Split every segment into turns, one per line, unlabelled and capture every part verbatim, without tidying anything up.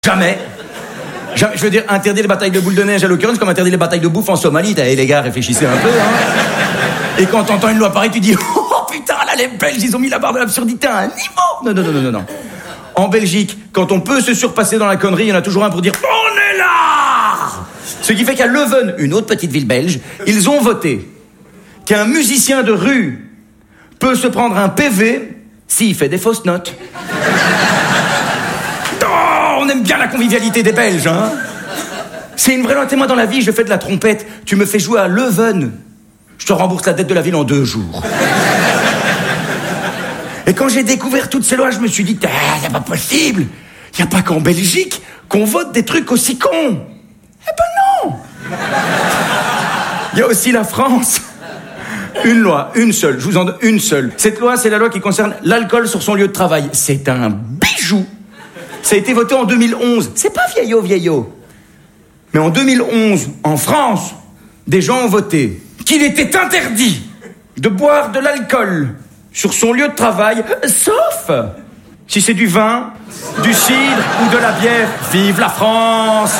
Jamais. Jamais. Je veux dire, interdire les batailles de boules de neige à l'occurrence, comme interdire les batailles de bouffe en Somalie. T'as, hey, les gars, réfléchissez un peu, hein. Et quand t'entends une loi pareille, tu dis, oh putain, là, les Belges, ils ont mis la barre de l'absurdité à un niveau. Non, non, non, non, non, non. En Belgique, quand on peut se surpasser dans la connerie, il y en a toujours un pour dire, on est là! Ce qui fait qu'à Leuven, une autre petite ville belge, ils ont voté qu'un musicien de rue peut se prendre un P V s'il fait des fausses notes. Oh, on aime bien la convivialité des Belges, hein. C'est une vraie loi. Moi, dans la vie, je fais de la trompette. Tu me fais jouer à Leuven, je te rembourse la dette de la ville en deux jours. Et quand j'ai découvert toutes ces lois, je me suis dit, ah, c'est pas possible. Il n'y a pas qu'en Belgique qu'on vote des trucs aussi cons. Eh ben non. Il y a aussi la France. Une loi, une seule, je vous en donne une seule. Cette loi, c'est la loi qui concerne l'alcool sur son lieu de travail. C'est un bijou. Ça a été voté en deux mille onze. C'est pas vieillot, vieillot. Mais en deux mille onze, en France, des gens ont voté qu'il était interdit de boire de l'alcool sur son lieu de travail, sauf si c'est du vin, du cidre ou de la bière. Vive la France!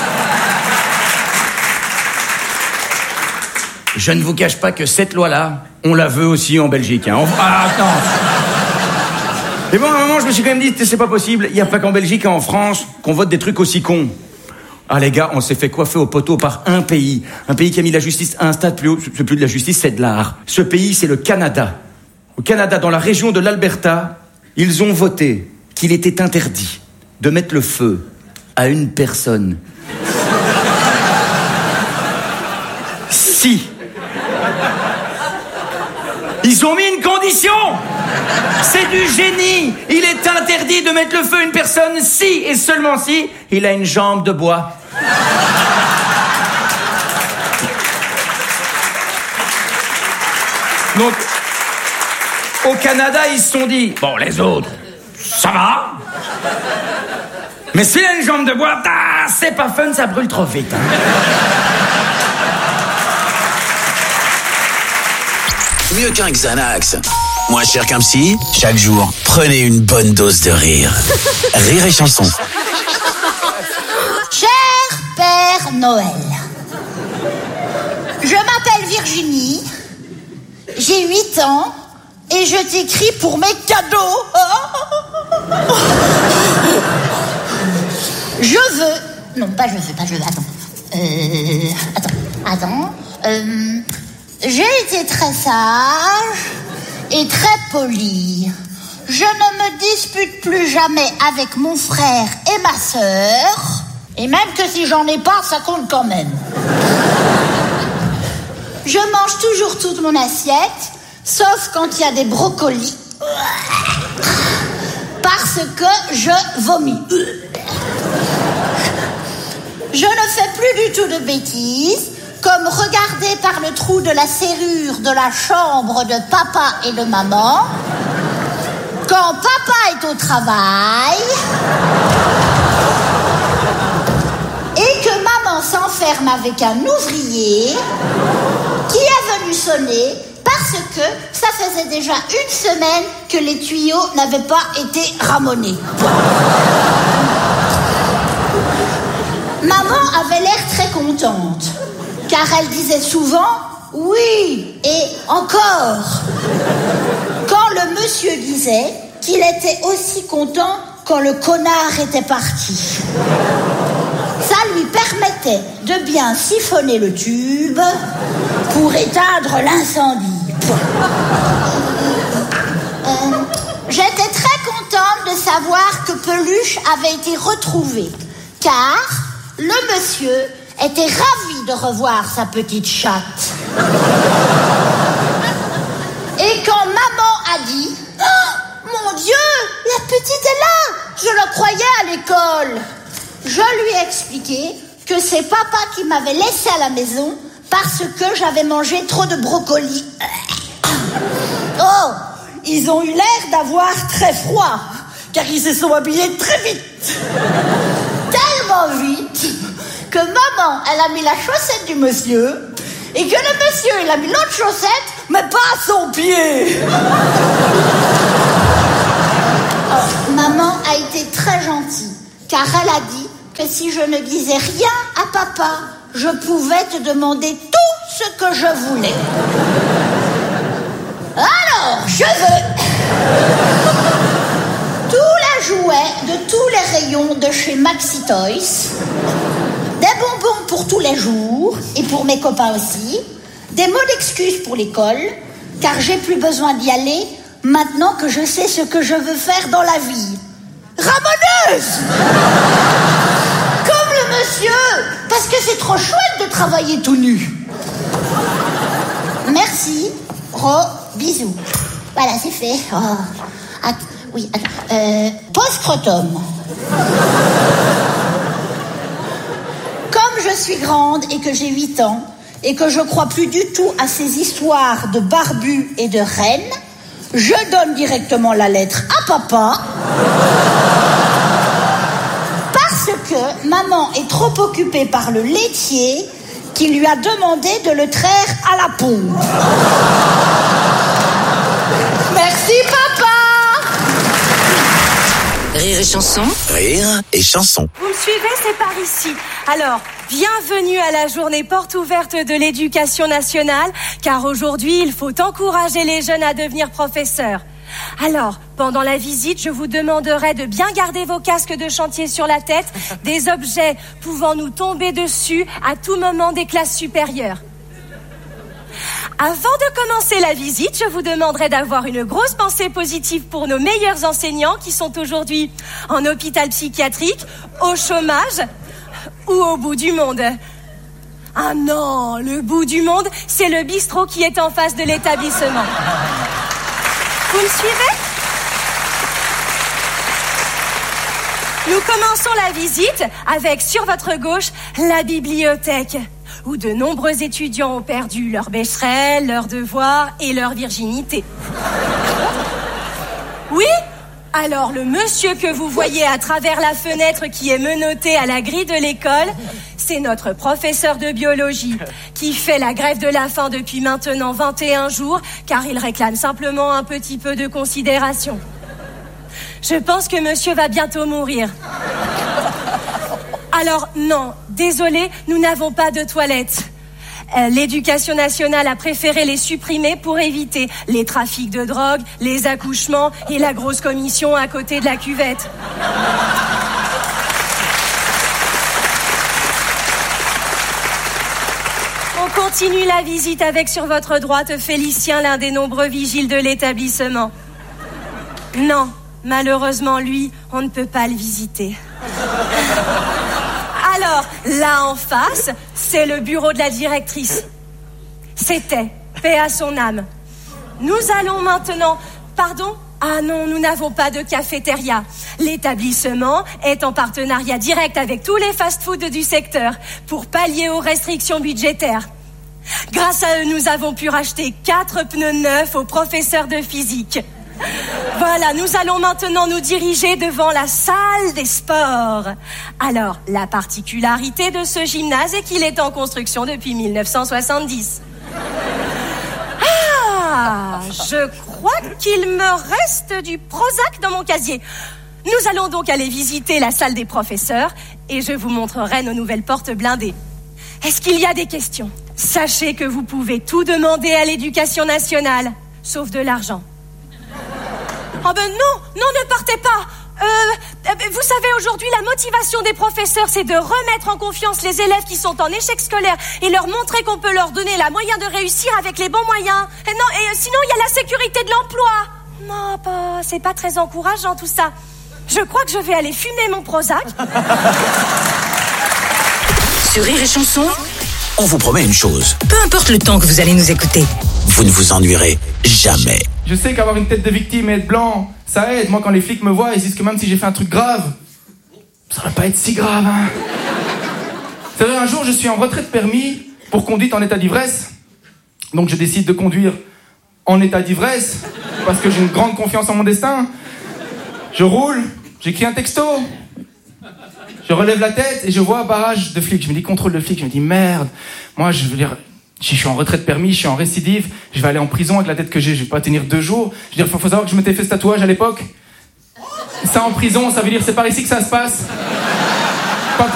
Je ne vous cache pas que cette loi-là, on la veut aussi en Belgique. Hein. On... Ah, attends. Et bon, à un moment, je me suis quand même dit, c'est pas possible. Il n'y a pas qu'en Belgique et en France qu'on vote des trucs aussi cons. Ah, les gars, on s'est fait coiffer au poteau par un pays. Un pays qui a mis la justice à un stade plus haut. C'est plus de la justice, c'est de l'art. Ce pays, c'est le Canada. Au Canada, dans la région de l'Alberta, ils ont voté qu'il était interdit de mettre le feu à une personne. Si. Ils ont mis une condition. C'est du génie. Il est interdit de mettre le feu à une personne si, et seulement si, il a une jambe de bois. Donc, au Canada, ils se sont dit, bon, les autres, ça va. Mais s'il a une jambe de bois, ah, c'est pas fun, ça brûle trop vite. Hein.
Mieux qu'un Xanax. Moins cher qu'un psy, chaque jour, prenez une bonne dose de rire. Rire et chanson.
Cher Père Noël, je m'appelle Virginie, j'ai huit ans et je t'écris pour mes cadeaux. Je veux... Non, pas je veux, pas je veux, attends. Euh... Attends, attends. Euh... J'ai été très sage et très polie. Je ne me dispute plus jamais avec mon frère et ma sœur. Et même que si j'en ai pas, ça compte quand même. Je mange toujours toute mon assiette, sauf quand il y a des brocolis. Parce que je vomis. Je ne fais plus du tout de bêtises, comme regarder par le trou de la serrure de la chambre de papa et de maman, quand papa est au travail, et que maman s'enferme avec un ouvrier qui est venu sonner parce que ça faisait déjà une semaine que les tuyaux n'avaient pas été ramonés. Maman avait l'air très contente, car elle disait souvent « oui » et « encore », quand le monsieur disait qu'il était aussi content quand le connard était parti. Ça lui permettait de bien siphonner le tube pour éteindre l'incendie. Euh, j'étais très contente de savoir que Peluche avait été retrouvé, car le monsieur était ravi de revoir sa petite chatte. Et quand maman a dit « oh, mon Dieu, la petite est là, je la croyais à l'école », je lui ai expliqué que c'est papa qui m'avait laissé à la maison parce que j'avais mangé trop de brocolis. Oh, ils ont eu l'air d'avoir très froid, car ils se sont habillés très vite. Tellement vite que maman, elle a mis la chaussette du monsieur et que le monsieur, il a mis l'autre chaussette, mais pas à son pied. Oh, maman a été très gentille, car elle a dit que si je ne disais rien à papa, je pouvais te demander tout ce que je voulais. Alors, je veux tous les jouets de tous les rayons de chez Maxi Toys, des bonbons pour tous les jours et pour mes copains aussi, des mots d'excuse pour l'école, car j'ai plus besoin d'y aller maintenant que je sais ce que je veux faire dans la vie. Ramoneuse! Comme le monsieur, parce que c'est trop chouette de travailler tout nu. Merci, gros bisous. Voilà, c'est fait. Oh. Att- oui, attends. Euh, post-scrotum. Comme je suis grande et que j'ai huit ans, et que je crois plus du tout à ces histoires de barbus et de reines, je donne directement la lettre à papa. Parce que maman est trop occupée par le laitier qui lui a demandé de le traire à la pompe. Merci papa.
Rire et chanson.
Rire et chanson.
Vous me suivez, c'est par ici. Alors, bienvenue à la journée porte ouverte de l'éducation nationale, car aujourd'hui, il faut encourager les jeunes à devenir professeurs. Alors, pendant la visite, je vous demanderai de bien garder vos casques de chantier sur la tête, des objets pouvant nous tomber dessus à tout moment des classes supérieures. Avant de commencer la visite, je vous demanderai d'avoir une grosse pensée positive pour nos meilleurs enseignants qui sont aujourd'hui en hôpital psychiatrique, au chômage ou au bout du monde. Ah non, le bout du monde, c'est le bistrot qui est en face de l'établissement. Vous me suivez ? Nous commençons la visite avec, sur votre gauche, la bibliothèque, où de nombreux étudiants ont perdu leur bécherel, leurs devoirs et leur virginité. Oui ? Alors le monsieur que vous voyez à travers la fenêtre qui est menotté à la grille de l'école, c'est notre professeur de biologie qui fait la grève de la faim depuis maintenant vingt et un jours car il réclame simplement un petit peu de considération. Je pense que monsieur va bientôt mourir. Alors non, désolé, nous n'avons pas de toilettes. Euh, L'éducation nationale a préféré les supprimer pour éviter les trafics de drogue, les accouchements et la grosse commission à côté de la cuvette. On continue la visite avec, sur votre droite, Félicien, l'un des nombreux vigiles de l'établissement. Non, malheureusement, lui, on ne peut pas le visiter. Alors, là en face, c'est le bureau de la directrice. C'était, paix à son âme. Nous allons maintenant... Pardon ? Ah non, nous n'avons pas de cafétéria. L'établissement est en partenariat direct avec tous les fast-foods du secteur pour pallier aux restrictions budgétaires. Grâce à eux, nous avons pu racheter quatre pneus neufs aux professeurs de physique. Voilà, nous allons maintenant nous diriger devant la salle des sports. Alors, la particularité de ce gymnase est qu'il est en construction depuis mille neuf cent soixante-dix. Ah, je crois qu'il me reste du Prozac dans mon casier. Nous allons donc aller visiter la salle des professeurs et je vous montrerai nos nouvelles portes blindées. Est-ce qu'il y a des questions ? Sachez que vous pouvez tout demander à l'éducation nationale, sauf de l'argent. Oh ben non, non, ne partez pas. Euh, vous savez, aujourd'hui, la motivation des professeurs, c'est de remettre en confiance les élèves qui sont en échec scolaire et leur montrer qu'on peut leur donner la moyen de réussir avec les bons moyens. Et non, et sinon, il y a la sécurité de l'emploi. Non, bah, c'est pas très encourageant tout ça. Je crois que je vais aller fumer mon Prozac.
Sur Rire et Chanson,
On vous promet une chose.
peu importe le temps que vous allez nous écouter.
Vous ne vous ennuierez jamais.
Je sais qu'avoir une tête de victime et être blanc, ça aide. Moi, quand les flics me voient, ils disent que même si j'ai fait un truc grave, ça va pas être si grave, hein. C'est vrai, un jour, je suis en retrait de permis pour conduite en état d'ivresse. Donc, je décide de conduire en état d'ivresse parce que j'ai une grande confiance en mon destin. Je roule, j'écris un texto. Je relève la tête et je vois un barrage de flics. Je me dis contrôle de flics. Je me dis merde. Moi, je veux dire... Je suis en retrait de permis, je suis en récidive, je vais aller en prison avec la tête que j'ai, je vais pas tenir deux jours. Je veux dire, faut, faut savoir que je m'étais fait ce tatouage à l'époque. Ça en prison, ça veut dire c'est par ici que ça se passe. Pas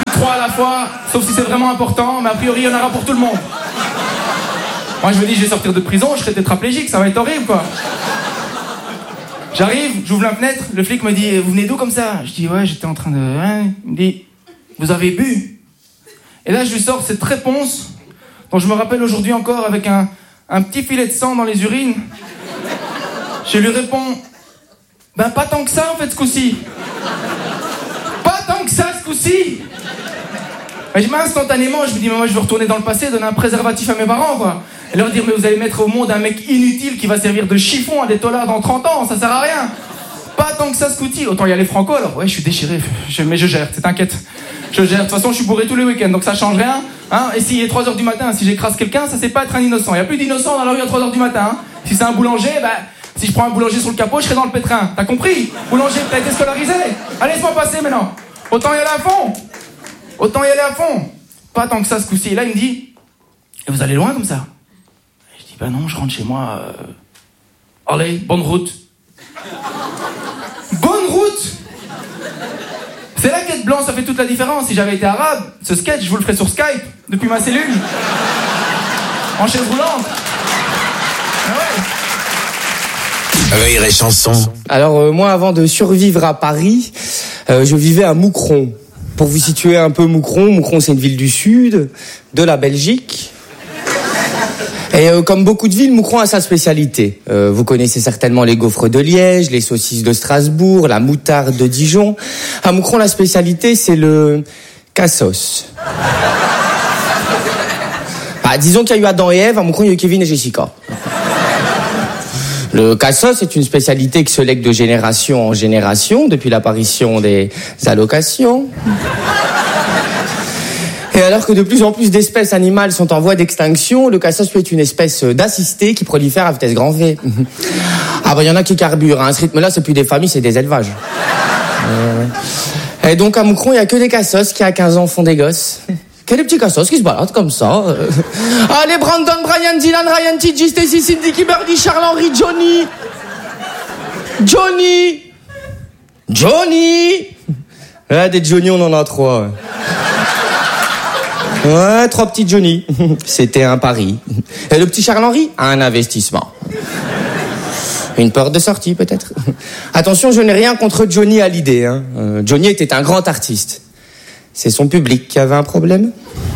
la fois, sauf si c'est vraiment important, mais a priori, il y en aura pour tout le monde. Moi, je me dis, je vais sortir de prison, je serai tétraplégique, ça va être horrible, quoi. J'arrive, j'ouvre la fenêtre, le flic me dit, vous venez d'où comme ça? Je dis, ouais, j'étais en train de... Hein? Il me dit, vous avez bu? Et là, je lui sors cette réponse, dont je me rappelle aujourd'hui encore, avec un, un petit filet de sang dans les urines. Je lui réponds, ben pas tant que ça, en fait, ce coup-ci. Pas tant que ça, ce coup-ci. Mais je m'instantanément, je me dis, mais moi, je veux retourner dans le passé, donner un préservatif à mes parents, quoi. Et leur dire, mais vous allez mettre au monde un mec inutile qui va servir de chiffon à des tolards dans trente ans, ça sert à rien. Pas tant que ça, ce coup-ci. Autant y aller franco, alors. Ouais, je suis déchiré, je, mais je gère, t'inquiète. Je gère. De toute façon, je suis bourré tous les week-ends, donc ça change rien. Hein. Et s'il est trois heures du matin, si j'écrase quelqu'un, ça c'est pas être un innocent. Il y a plus d'innocents dans la rue à trois heures du matin. Hein. Si c'est un boulanger, bah, si je prends un boulanger sur le capot, je serai dans le pétrin. T'as compris? Boulanger, t'as été scolarisé. Allez, laisse-moi passer maintenant. Autant y aller à fond. Autant y aller à fond. Pas tant que ça, ce coup-ci. Et là, il me dit, et vous allez loin comme ça? Et je dis, bah non, je rentre chez moi. Euh... Allez, bonne route. Bonne route. C'est là qu'être blanc, ça fait toute la différence. Si j'avais été arabe, ce sketch, je vous le ferais sur Skype, depuis ma cellule. En chaise roulante. Ah ouais.
Rire et chanson.
Alors euh, moi, avant de survivre à Paris, euh, je vivais à Moucron. Pour vous situer un peu Moucron, Moucron c'est une ville du sud, de la Belgique. Et euh, comme beaucoup de villes, Moucron a sa spécialité. Euh, vous connaissez certainement les gaufres de Liège, les saucisses de Strasbourg, la moutarde de Dijon. À Moucron, la spécialité, c'est le cassos. Ah, disons qu'il y a eu Adam et Ève, à Moucron, il y a eu Kevin et Jessica. Le cassos est une spécialité qui se lègue de génération en génération, depuis l'apparition des allocations. Et alors que de plus en plus d'espèces animales sont en voie d'extinction, le cassos peut être une espèce d'assistée qui prolifère à vitesse grand V. Ah bah il y en a qui carburent, hein. À ce rythme-là, c'est plus des familles, c'est des élevages. Euh... Et donc à Moucron, il y a que des cassos qui à quinze ans font des gosses. Que des petits cassos qui se baladent comme ça. Allez, Brandon, Brian, Dylan, Ryan, T J, Stacy, Cindy, Kimberly, Charles-Henri, Johnny. Johnny. Johnny. Ouais, des Johnny, on en a trois. Ouais, trois petits Johnny. C'était un pari. Et le petit Charles-Henri, un investissement. Une porte de sortie, peut-être. Attention, je n'ai rien contre Johnny Hallyday. Hein. Euh, Johnny était un grand artiste. C'est son public qui avait un problème.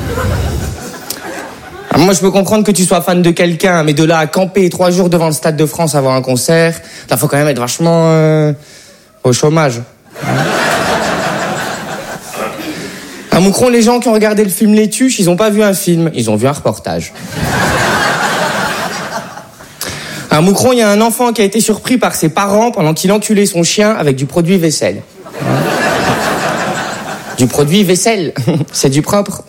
Alors moi, je peux comprendre que tu sois fan de quelqu'un, mais de là à camper trois jours devant le Stade de France avant un concert, là, faut quand même être vachement euh, au chômage. À Moucron, les gens qui ont regardé le film Les Tuches, ils ont pas vu un film, ils ont vu un reportage. À Moucron, il y a un enfant qui a été surpris par ses parents pendant qu'il enculait son chien avec du produit vaisselle. Du produit vaisselle, c'est du propre.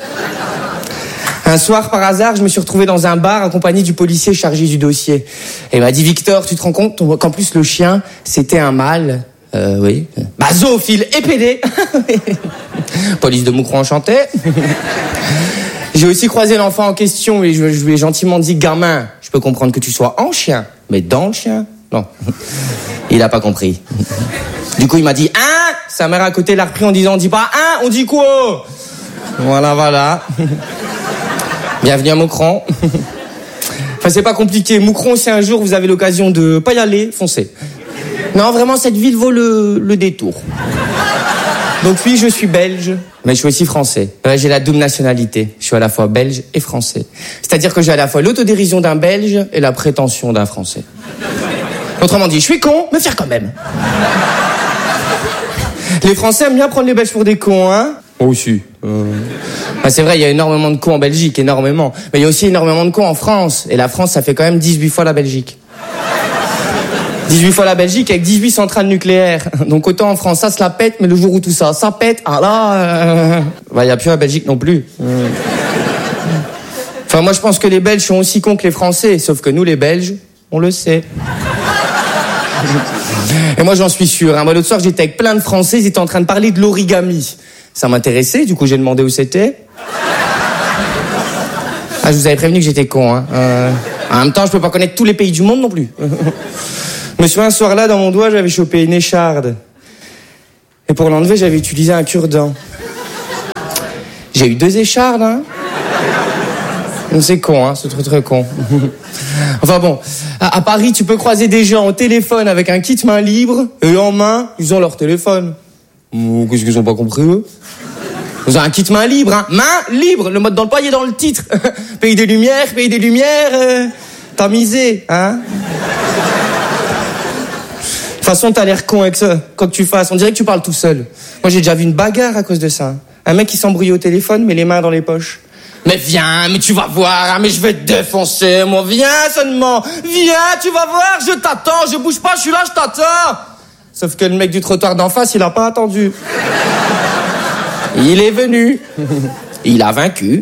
Un soir, par hasard, je me suis retrouvé dans un bar accompagné du policier chargé du dossier. Et il m'a dit, Victor, tu te rends compte qu'en plus le chien, c'était un mâle? Euh, oui. Bah, zoophile et pédé. Police de Moucron enchanté. J'ai aussi croisé l'enfant en question et je, je lui ai gentiment dit, gamin, je peux comprendre que tu sois en chien, mais dans le chien, non. Il a pas compris. Du coup, il m'a dit, hein? Sa mère à côté l'a repris en disant, on dit pas, hein? On dit quoi? Voilà, voilà. Bienvenue à Moucron. Enfin, c'est pas compliqué. Moucron, si un jour vous avez l'occasion de pas y aller, foncez. Non, vraiment, cette ville vaut le, le détour. Donc oui, je suis belge, mais je suis aussi français. Ouais, j'ai la double nationalité. Je suis à la fois belge et français. C'est-à-dire que j'ai à la fois l'autodérision d'un belge et la prétention d'un français. Autrement dit, je suis con, mais fier quand même. Les Français aiment bien prendre les Belges pour des cons, hein? Oh, si. Euh... Enfin, c'est vrai, il y a énormément de cons en Belgique, énormément. Mais il y a aussi énormément de cons en France. Et la France, ça fait quand même dix-huit fois la Belgique. dix-huit fois la Belgique avec dix-huit centrales nucléaires. Donc autant en France, ça se la pète, mais le jour où tout ça, ça pète, ah là... Euh... Bah, il n'y a plus la Belgique non plus. Euh... Enfin, moi, je pense que les Belges sont aussi cons que les Français. Sauf que nous, les Belges, on le sait. Et moi, j'en suis sûr. Hein. Moi, l'autre soir, j'étais avec plein de Français, ils étaient en train de parler de l'origami. Ça m'intéressait, du coup, j'ai demandé où c'était. Ah, je vous avais prévenu que j'étais con. Hein. Euh... En même temps, je peux pas connaître tous les pays du monde non plus. Je me souviens, un soir-là, dans mon doigt, j'avais chopé une écharde. Et pour l'enlever, j'avais utilisé un cure-dent. J'ai eu deux échardes, hein. C'est con, hein, c'est très très con. Enfin bon, à, à Paris, tu peux croiser des gens au téléphone avec un kit main libre, et en main, ils ont leur téléphone. Oh, qu'est-ce qu'ils ont pas compris, eux? Vous avez un kit main libre, hein. Main libre, le mode d'emploi est dans le titre. Pays des Lumières, pays des Lumières, euh, t'as misé, hein. De toute façon, t'as l'air con avec ça, quoi que tu fasses. On dirait que tu parles tout seul. Moi, j'ai déjà vu une bagarre à cause de ça. Un mec qui s'embrouille au téléphone, mais les mains dans les poches. Mais viens, mais tu vas voir, hein, mais je vais te défoncer, moi. Viens seulement, viens, tu vas voir, je t'attends, je bouge pas, je suis là, je t'attends. Sauf que le mec du trottoir d'en face, il a pas attendu. Il est venu. Il a vaincu.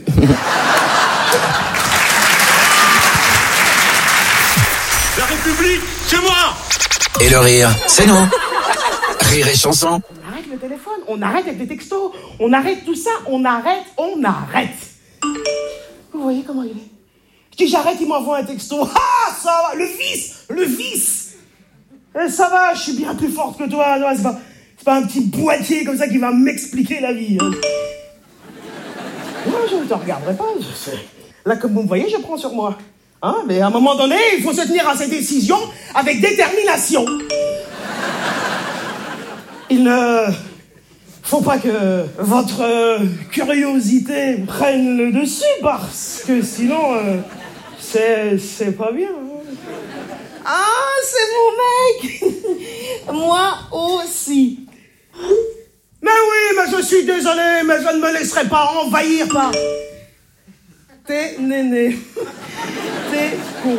La République, c'est moi.
Et le rire, c'est nous. Rire et chanson.
On arrête le téléphone, on arrête avec les textos, on arrête tout ça, on arrête, on arrête. Vous voyez comment il est? Je dis j'arrête, il m'envoie un texto. Ah, ça va, le vice, le vice. Et ça va, je suis bien plus forte que toi. Non, c'est pas, c'est pas un petit boîtier comme ça qui va m'expliquer la vie. Hein. Moi, je ne te regarderai pas. Je sais. Là, comme vous me voyez, je prends sur moi. Hein, mais à un moment donné, il faut se tenir à ses décisions avec détermination. Il ne faut pas que votre euh, curiosité prenne le dessus, parce que sinon, euh, c'est, c'est pas bien. Hein. Ah, c'est mon mec. Moi aussi. Mais oui, mais je suis désolé, mais je ne me laisserai pas envahir par tes nénés. T'es con.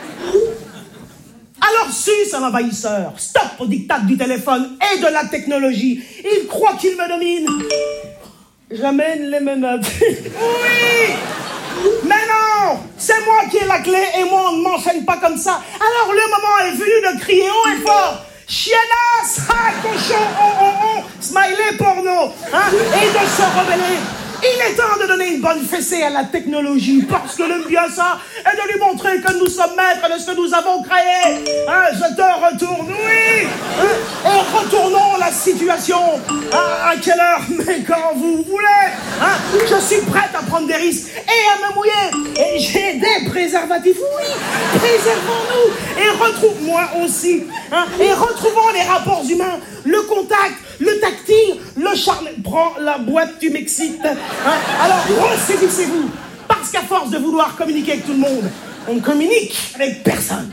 Alors suce un envahisseur. Stop au diktat du téléphone et de la technologie. Il croit qu'il me domine. J'amène les menottes. Oui. Mais non, c'est moi qui ai la clé et moi on ne m'enchaîne pas comme ça. Alors le moment est venu de crier haut et fort. Chiennasse, ah, cochon, on, on, on, smiley porno, hein, et de se rebeller. Il est temps de donner une bonne fessée à la technologie, parce que le mieux ça est de lui montrer que nous sommes maîtres de ce que nous avons créé. Hein, je te retourne, oui. Hein, et retournons la situation. Ah, à quelle heure? Mais quand vous voulez. Hein, je suis prête à prendre des risques et à me mouiller. Et j'ai des préservatifs, oui. Préservons-nous et retrouve-moi aussi. Hein, et retrouvons les rapports humains, le contact, le tactile, le charme. Prends la boîte, tu m'excites. Hein, alors, ressaisissez-vous. Parce qu'à force de vouloir communiquer avec tout le monde, on communique avec personne.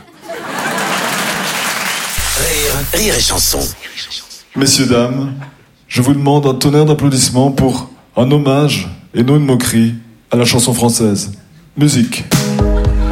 Rire, rire et chanson.
Messieurs, dames, je vous demande un tonnerre d'applaudissements pour un hommage et non une moquerie à la chanson française. Musique.